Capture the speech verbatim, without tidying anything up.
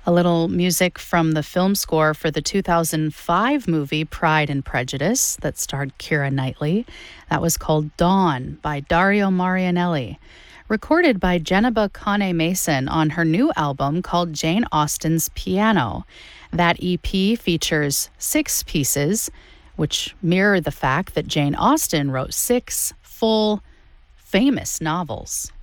A little music from the film score for the two thousand five movie Pride and Prejudice that starred Keira Knightley. That was called Dawn by Dario Marianelli, recorded by Jeniba Kane Mason on her new album called Jane Austen's Piano. That E P features six pieces, which mirror the fact that Jane Austen wrote six full, famous novels.